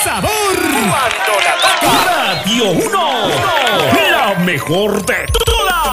sabor. Cuando la toca. Radio 1, la mejor de todas.